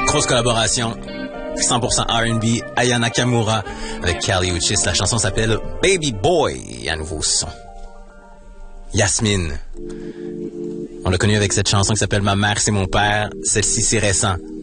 Grosse collaboration. 100% R&B, Aya Nakamura avec Kali Uchis. La chanson s'appelle Baby Boy. Et un nouveau son. Yasmine. On l'a connu avec cette chanson qui s'appelle Ma mère, c'est mon père. Celle-ci, c'est récent.